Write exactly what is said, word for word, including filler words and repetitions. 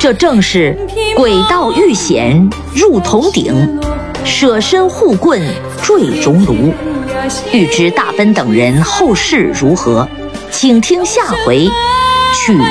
这正是诡道遇险入铜鼎，舍身护棍坠熔炉。欲知大奔等人后事如何，请听下回取